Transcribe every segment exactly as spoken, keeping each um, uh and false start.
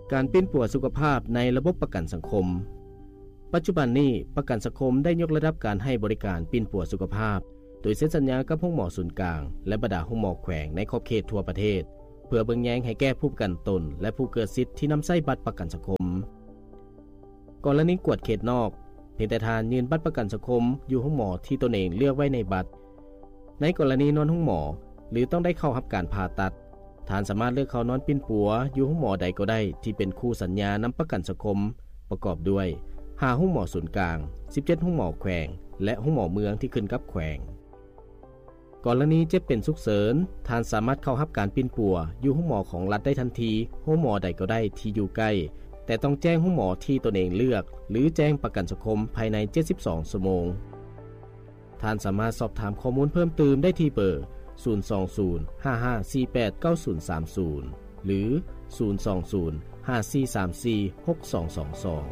การปิ้นปัวสุขภาพในระบบประกันสังคมปัจจุบันนี้ประกันสังคมได้ยกระดับการให้บริการปิ้นปัวสุขภาพโดยเซ็นสัญญากับห้องหมอศูนย์กลางและบรรดาห้องหมอแขวงในขอบเขตทั่วประเทศเพื่อเบิ่งแย้งให้แก้ผู้ประกันตนและผู้เกิดสิทธิ์ที่นำใช้บัตรประกันสังคมกรณีกวดเขตนอกเพียงแต่ทานยืนบัตรประกันสังคมอยู่ห้องหมอที่ตนเองเลือกไว้ในบัตรในกรณีนอนห้องหมอหรือต้องได้เข้ารับการผ่าตัดทานสามารถเลือกเข้านอนปิ้นปัวอยู่ห้องหมอใดก็ได้ที่เป็นคู่สัญญานำประกันสังคมประกอบด้วยห้าห้องหมอศูนย์กลางสิบเจ็ดห้องหมอแขวงและห้องหมอเมืองที่ขึ้นกับแขวงกรณีเจ็บเป็นฉุกเฉินทานสามารถเข้ารับการปิ้นปัวอยู่ห้องหมอของรัฐได้ทันทีห้องหมอใดก็ได้ที่อยู่ใกล้แต่ต้องแจ้งห้องหมอที่ตนเองเลือกหรือแจ้งประกันสังคมภายในเจ็ดสิบสองชั่วโมงท่านสามารถสอบถามข้อมูลเพิ่มเติมได้ที่เบอร์ศูนย์ สอง ศูนย์ ห้า ห้า สี่ แปด เก้า ศูนย์ สาม ศูนย์หรือศูนย์ สอง ศูนย์ ห้า สี่ สาม สี่ หก สอง สอง สอง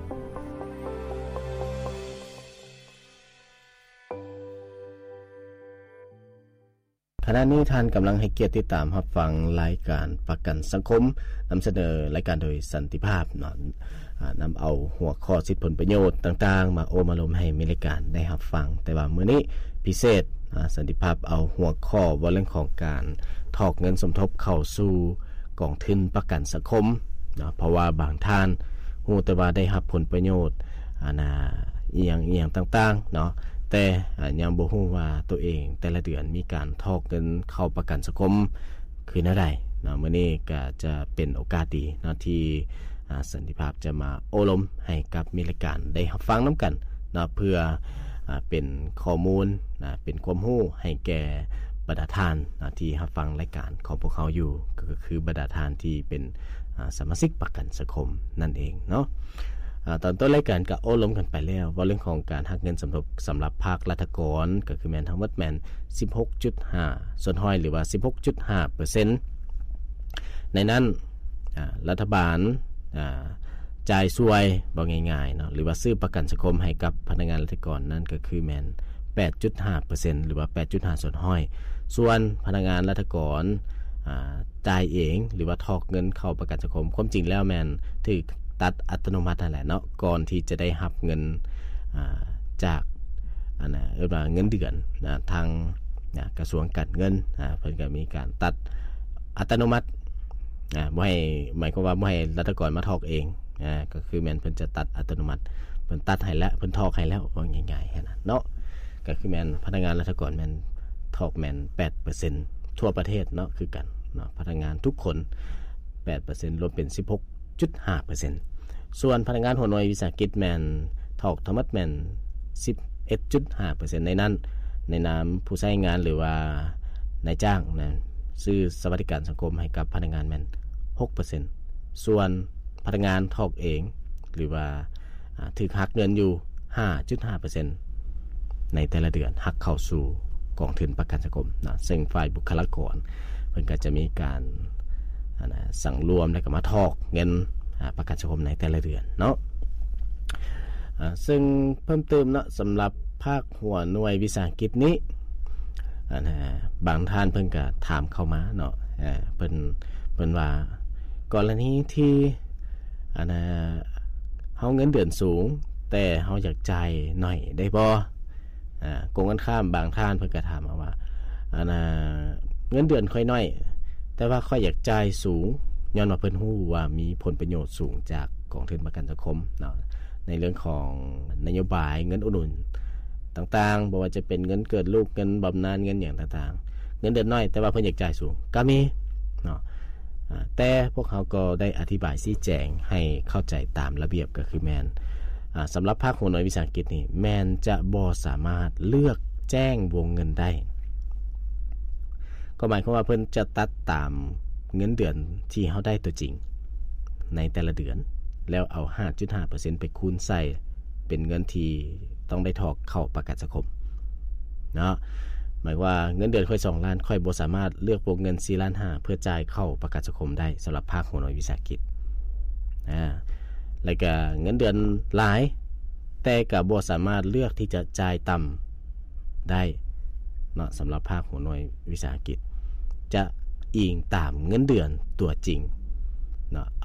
ขณะนี้ท่านกำลังให้เกียรติติดตามรับฟังรายการประกันสังคมนำเสนอรายการโดยสันติภาพเนาะนำเอาหัวข้อสิทธิผลประโยชน์ต่างๆมาโอมาลมให้มีรายการได้รับฟังแต่ว่ามื้อนี้พิเศษสันติภาพเอาหัวข้อว่าเรื่องของการถอกเงินสมทบเข้าสู่กองทุนประกันสังคมเนาะเพราะว่าบางท่านฮู้แต่ว่าได้รับผลประโยชน์อาน่าอีหยังอีหยังต่างๆเนาะแต่ยังบ่ฮู้ว่าตัวเองแต่ละเดือนมีการถอกเงินเข้าประกันสังคมคือแนวใดเนาะมื้อนี้ก็จะเป็นโอกาสดีเนาะที่สันติภาพจะมาโอลมให้กับมีรายการได้รับฟังนํากันเนาะเพื่อเป็นข้อมูลนะเป็นความรู้ให้แก่บรรดาท่านนะที่รับฟังรายการของพวกเขาอยู่ก็คือบรรดาท่านที่เป็นสมาชิกประกันสังคมนั่นเองเนาะตอนต้นรายการก็โอ้ล้มกันไปแล้วว่าเรื่องของการหักเงินสำหรับสำหรับภาครัฐกรก็คือแม่นทั้งหมดแม่น สิบหกจุดห้า ส่วนห้อยหรือว่า สิบหกจุดห้าเปอร์เซ็นต์ ในนั้นรัฐบาลจ่ายช่วยบ่ง่ายๆเนาะหรือว่าซื้อประกันสังคมให้กับพนักงานรัฐกรนั่นก็คือแม่น แปดจุดห้าเปอร์เซ็นต์ หรือว่า แปดจุดห้า ส่วนห้อยส่วนพนักงานรัฐกรอ่าจ่ายเองหรือว่าถอกเงินเข้าประกันสังคมความจริงแล้วแม่นถูกตัดอัตโนมัตินั่นแหละเนาะก่อนที่จะได้รับเงินอ่าจากอันน่ะเรียกว่าเงินเดือนนะทางนะกระทรวงการเงินอ่าเพิ่นก็มีการตัดอัตโนมัติอ่าบ่ให้หมายความว่าบ่ให้รัฐกรมาถอกเองอ่าก็คือแม่นเพิ่นจะตัดอัตโนมัติเพิ่นตัดให้แล้วเพิ่นถอกให้แล้วว่าง่ายๆแค่นั้นเนาะก็คือแม่นพนักงานรัฐกรแม่นถอกแม่น แปดเปอร์เซ็นต์ ทั่วประเทศเนาะคือกันเนาะพนักงานทุกคน แปดเปอร์เซ็นต์ รวมเป็น สิบหกจุดห้าเปอร์เซ็นต์ ส่วนพนักงานหัวหน่วยวิสาหกิจแม่นถอกทั้งหมดแม่น สิบเอ็ดจุดห้าเปอร์เซ็นต์ ในนั้นในนามผู้ใช้งานหรือว่านายจ้างนะซื้อสวัสดิการสังคมให้กับพนักงานแม่น หกเปอร์เซ็นต์ ส่วนพนักงานถอกเองหรือว่าถูกหักเงินอยู่ ห้าจุดห้าเปอร์เซ็นต์ ในแต่ละเดือนหักเข้าสู่กองทุนประกันสังคมนะซึ่งฝ่ายบุคลากรเพิ่นก็จะมีการนะสั่งรวมแล้วก็มาถอกเงินประกันสังคมในแต่ละเดือนเนาะอ่าซึ่งเพิ่มเติมเนาะสำหรับภาคหัวหน่วยวิสาหกิจนี้อ่านะบางท่านเพิ่นก็ถามเข้ามาเนาะเอ่อเพิ่นเพิ่นว่ากรณีที่อ่านะเฮาเงินเดือนสูงแต่เฮาอยากจ่ายน้อยได้บ่อ่ากงกันข้ามบางท่านเพิ่นก็ถามมาว่าอ่านะเงินเดือนค่อยน้อยแต่ว่าค่อยอยากจ่ายสูงย้อนว่าเพิ่นฮู้ว่ามีผลประโยชน์สูงจากกองทุนประกันสังคมเนาะในเรื่องของนโยบายเงินอุดหนุนต่างๆบ่ว่าจะเป็นเงินเกิดลูกเงินบำนาญเงินหยังต่างๆเงินเดือนน้อยแต่ว่าเพิ่นอยากจ่ายสูงก็มีเนาะแต่พวกเขาก็ได้อธิบายชี้แจงให้เข้าใจตามระเบียบก็คือแม่นอ่าสำหรับภาคหัวหน่วยวิสาหกิจนี่แม่นจะบ่สามารถเลือกแจ้งวงเงินได้ก็หมายความว่าเพิ่นจะตัดตามเงินเดือนที่เฮาได้ตัวจริงในแต่ละเดือนแล้วเอา ห้าจุดห้าเปอร์เซ็นต์ ไปคูณใส่เป็นเงินที่ต้องได้ถอกเข้าประกันสังคมเนาะหมายว่าเงินเดือนค่อยสองล้านค่อยบ่สามารถเลือกวงเงิน สี่ล้านห้า เพื่อจ่ายเข้าประกันสังคมได้สำหรับภาคหัวหน่วยวิสาหกิจอ่าแล้วก็เงินเดือนหลายแต่ก็บ่สามารถเลือกที่จะจ่ายต่ำได้เนาะสำหรับภาคหัวหน่วยวิสาหกิจจะอิงตามเงินเดือนตัวจริงเนาะ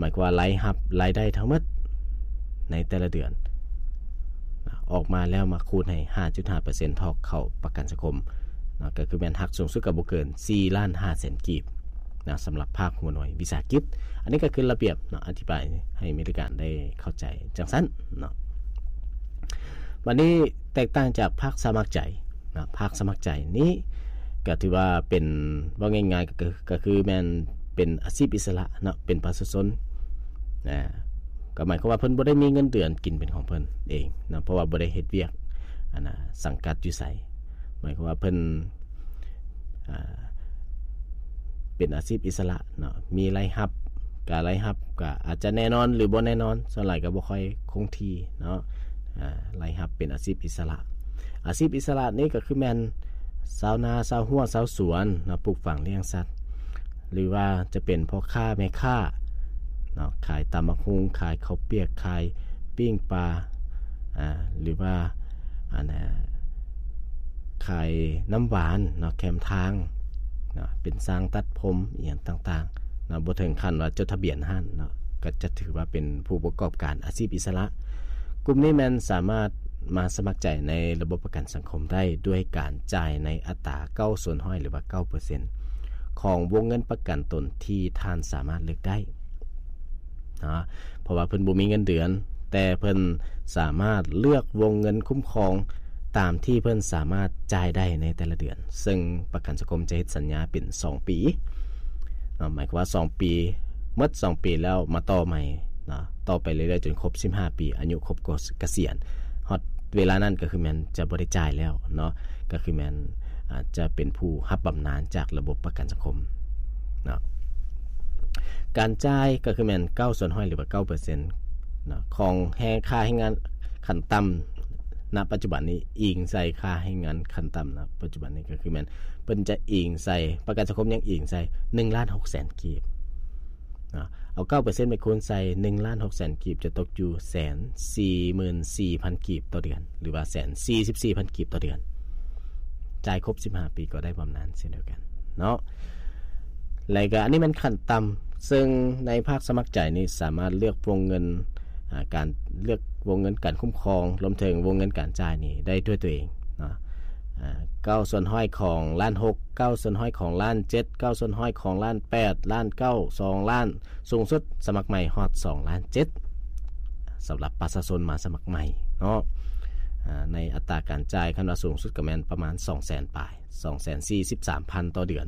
หมายความว่ารายรับรายได้ทั้งหมดในแต่ละเดือนออกมาแล้วมาคูณให้ ห้าจุดห้าเปอร์เซ็นต์ ทอกเข้าประกันสังคมนะก็คือแม่นหักสูงสุดก็บ่เกิน สี่ล้านห้าแสน กีบนะสำหรับภาคหัวหน่วยวิสาหกิจอันนี้ก็คือระเบียบเนาะอธิบายให้มีการได้เข้าใจจังซั่นเนาะวันนี้แตกต่างจากภาคสมัครใจนะภาคสมัครใจนี้ก็ถือว่าเป็นว่าง่ายๆก็คือก็คือแม่นเป็นอาชีพอิสระเนาะเป็นประชาชนนะก็หมายความว่าเพิ่นบ่ได้มีเงินเดือนกินเป็นของเพิ่นเองนะเพราะว่าบ่ได้เฮ็ดเวียกอันน่ะสังกัดอยู่ไสหมายความว่าเพิ่นอ่าเป็นอาชีพอิสระเนาะมีรายรับก็รายรับก็อาจจะแน่นอนหรือบ่แน่นอนส่วนหลายก็บ่ค่อยคงที่เนาะอ่ารายรับเป็นอาชีพอิสระอาชีพอิสระนี้ก็คือแม่นชาวนาชาวหัวชาวสวนนะปลูกฝังเลี้ยงสัตว์หรือว่าจะเป็นพ่อค้าแม่ค้าเนาะขายตำบักหุ่งขายข้าวเปียกขายปิ้งปลาอ่าหรือว่าอันน่ะขายน้ำหวานเนาะแคมทางเนาะเป็นสร้างตัดผมอีหยังต่างๆเนาะบ่ถึงขั้นว่าจดทะเบียนห้านเนาะก็จะถือว่าเป็นผู้ประกอบการอาชีพอิสระกลุ่มนี้แม่นสามารถมาสมัครใจในระบบประกันสังคมได้ด้วยการจ่ายในอัตราเก้าส่วนห้อยหรือว่า เก้าเปอร์เซ็นต์ ของวงเงินประกันตนที่ท่านสามารถเลือกได้นะเพราะว่าเพิ่นบ่มีเงินเดือนแต่เพิ่นสามารถเลือกวงเงินคุ้มครองตามที่เพิ่นสามารถจ่ายได้ในแต่ละเดือนซึ่งประกันสังคมจะเฮ็ดสัญญาเป็นสองปีนะหมายความว่าสองปีหมดสองปีแล้วมาต่อใหม่นะต่อไปเรื่อยๆจนครบสิบห้าปีอายุครบเกษียณฮอดเวลานั้นก็คือแม่นจะบ่ได้จ่ายแล้วเนาะก็คือแม่นอาจจะเป็นผู้รับบำนาญจากระบบประกันสังคมเนาะการจ่ายก็คือแม่นเก้าส่วนห้อยหรือว่า เก้าเปอร์เซ็นต์ เนาะของแฮค่าให้งานขั้นต่ำณปัจจุบันนี้อิงใส่ค่าให้งานขั้นต่ำณปัจจุบันนี้ก็คือแม่นเพิ่นจะอิงใส่ประกันสังคมยังอิงใส่ หนึ่งล้านหกแสน กีบเนาะเอา เก้าเปอร์เซ็นต์ ไปคูณใส่ หนึ่งล้านหกแสน กีบจะตกอยู่ หนึ่งแสนสี่หมื่นสี่พัน กีบต่อเดือนหรือว่า หนึ่งแสนสี่สิบสี่พัน กีบต่อเดือนจ่ายครบสิบห้าปีก็ได้บำนาญเช่นเดียวกันเนาะแล้วก็อันนี้มันขั้นต่ำซึ่งในภาคสมัครใจนี่สามารถเลือกวงเงินการเลือกวงเงินการคุ้มครองรวมถึงวงเงินการจ่ายนี่ได้ด้วยตัวเองเนาะเก้าส่วนห้อยของล้านหก เก้าส่วนห้อยของล้านเจ็ด เก้าส่วนห้อยของล้านแปดล้านเก้า สองล้านสูงสุดสมัครใหม่ฮอดสองล้านเจ็ดสำหรับประชาชนมาสมัครใหม่เนาะในอัตราการจ่ายคันว่าสูงสุดก็แม่นประมาณ สองแสน ปลาย สองแสนสี่สิบสามพัน ต่อเดือน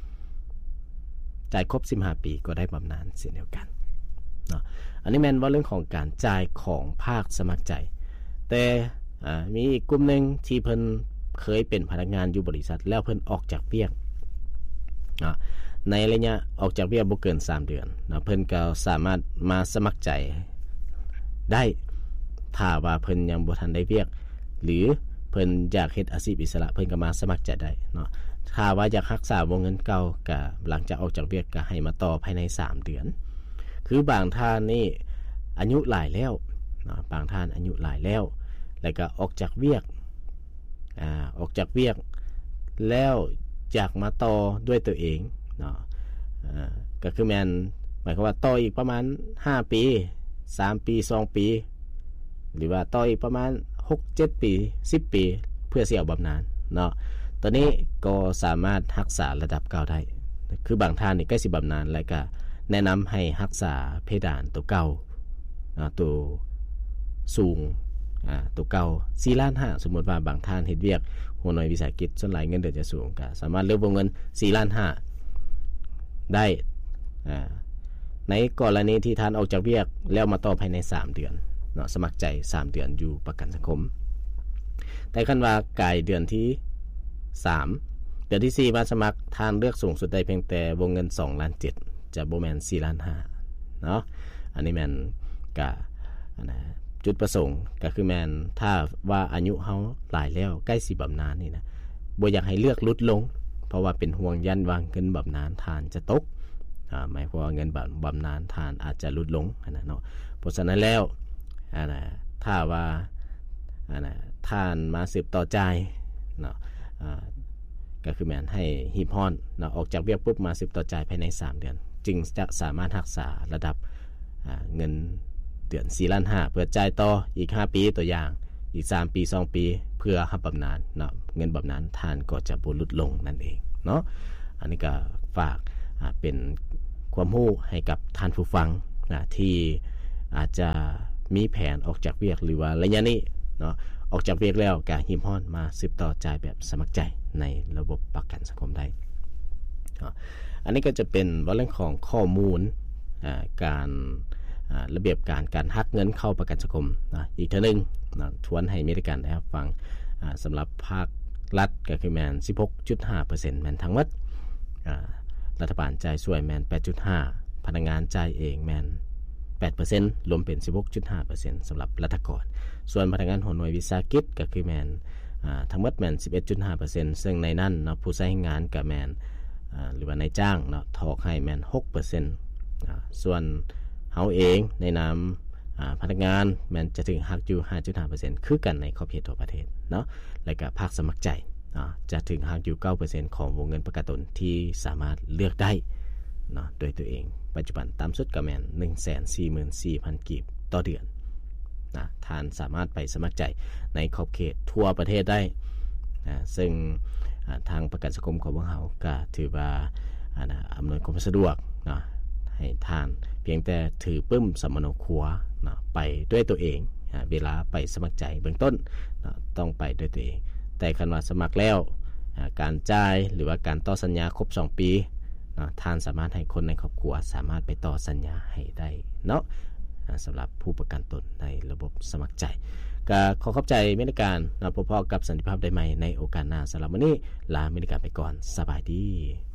จ่ายครบสิบห้าปีก็ได้บำนาญเช่นเดียวกันเนาะอันนี้แม่นว่าเรื่องของการจ่ายของภาคสมัครใจแต่มีอีกกลุ่มนึงที่เพิ่นเคยเป็นพนักงานอยู่บริษัทแล้วเพิ่นออกจากเวียกนะในระยะออกจากเวียกบ่เกินสามเดือนนะเพิ่นก็สามารถมาสมัครใจได้ถ้าว่าเพิ่นยังบ่ทันได้เวียกหรือเพิ่นอยากเฮ็ดอาชีพอิสระเพิ่นก็มาสมัครใจได้เนาะถ้าว่าอยากรักษาวงเงินเก่าก็หลังจากออกจากเวียกก็ให้มาต่อภายในสามเดือนคือบางท่านนี่อายุหลายแล้วเนาะบางท่านอายุหลายแล้วแล้วก็ออกจากเวียกอ่าออกจากเวียกแล้วอยากมาต่อด้วยตัวเองเนาะอ่าก็คือแม่นหมายความว่าต่ออีกประมาณห้าปีสามปีสองปีหรือว่าต่ออีกประมาณหก เจ็ดปีสิบปีเพื่อสิเอาบำนาญเนาะตอนนี้ก็สามารถรักษาระดับเก่าได้คือบางท่านนี่ใกล้สิบำนาญแล้วก็แนะนำให้รักษาเพดานตัวเก่าเนาะตัวสูงอ่าตัวเก่าสี่ล้านห้าสมมุติว่าบางท่านเฮ็ดเวียกหัวหน่วยวิสาหกิจส่วนหลายเงินเดือนจะสูงก็สามารถเลือกวงเงินสี่ล้านห้าได้อ่าในกรณีที่ท่านออกจากเวียกแล้วมาต่อภายในสามเดือนเนาะสมัครใจสามเดือนอยู่ประกันสังคมแต่คันว่ากายเดือนที่สามเดือนที่สี่มาสมัครท่านเลือกสูงสุดได้เพียงแต่วงเงินสองล้านเจ็ดจะบ่แม่นสี่ล้านห้าเนาะอันนี้แม่นกะอันนะจุดประสงค์ก็คือแม่นถ้าว่าอายุเฮาหลายแล้วใกล้สิบำนาญนี่นะบ่อยากให้เลือกลดลงเพราะว่าเป็นห่วงยันวางเงินบำนาญทานจะตกอ่าหมายความว่าเงินบำนาญทานอาจจะลดลงอันนั้นเนาะเพราะฉะนั้นแล้วอันน่ะถ้าว่าอันน่ะท่านมาสืบต่อจ่ายเนาะอ่าก็คือแม่นให้ฮีบฮ้อนเนาะออกจากเวียกปุ๊บมาสืบต่อจ่ายภายในสามเดือนจึงจะสามารถรักษาระดับเงินเดือนสี่ล้านห้าเพื่อจ่ายต่ออีกห้าปีตัวอย่างอีกสามปีสองปีเพื่อรับบำนาญเนาะเงินบำนาญทานก็จะบ่ลดลงนั่นเองเนาะอันนี้ก็ฝากเป็นความรู้ให้กับท่านผู้ฟังนะที่อาจจะมีแผนออกจากเวียกหรือว่าระยะนี้เนาะออกจากเวียกแล้วก็หิมฮ้อนมาสืบต่อจ่ายแบบสมัครใจในระบบประกันสังคมได้อันนี้ก็จะเป็นว่าเรื่องของข้อมูลการระเบียบการการหักเงินเข้าประกันสังคมนะอีกเท่านึงนะทวนให้มีด้วยกันนะครับฟังสำหรับภาครัฐก็คือแมน สิบหกจุดห้าเปอร์เซ็นต์ แมนทั้งหมดรัฐบาลจ่ายช่วยแมน แปดจุดห้า พนักงานจ่ายเองแมน แปดเปอร์เซ็นต์ รวมเป็น สิบหกจุดห้าเปอร์เซ็นต์ สำหรับรัฐกรส่วนพนักงานของหน่วยวิสาหกิจก็คือแมนทั้งหมดแมน สิบเอ็ดจุดห้าเปอร์เซ็นต์ ซึ่งในนั้นเนาะผู้ใช้งานกับแมนหรือว่านายจ้างเนาะถอกให้แมน หกเปอร์เซ็นต์ ส่วนเฮาเองในนามพนักงานแมนจะถึงหักอยู่ ห้าจุดห้าเปอร์เซ็นต์ คือกันในขอบเขตทั่วประเทศเนาะและก็ภาคสมัครใจจะถึงหักอยู่ เก้าเปอร์เซ็นต์ ของวงเงินประกันตนที่สามารถเลือกได้เนาะโดยตัวเองปัจจุบันตามสุดก็แม่น หนึ่งแสนสี่หมื่นสี่พัน กีบต่อเดือนนะท่านสามารถไปสมัครใจในขอบเขตทั่วประเทศได้นะซึ่งทางประกันสังคมของพวกเราก็ถือว่าอำนวยความสะดวกนะให้ท่านเพียงแต่ถือปึ้มสมโนครัวนะไปด้วยตัวเองนะเวลาไปสมัครใจเบื้องต้นนะต้องไปด้วยตัวเองแต่คันว่าสมัครแล้วการจ่ายหรือว่าการต่อสัญญาครบสองปีท่านสามารถให้คนในครอบครัวสามารถไปต่อสัญญาให้ได้เนาะสำหรับผู้ประกันตนในระบบสมัครใจก็ขอขอบใจเมริการนะพบกับสันติภาพได้ใหม่ในโอกาสหน้าสำหรับวันนี้ลาเมริกาไปก่อนสบายดี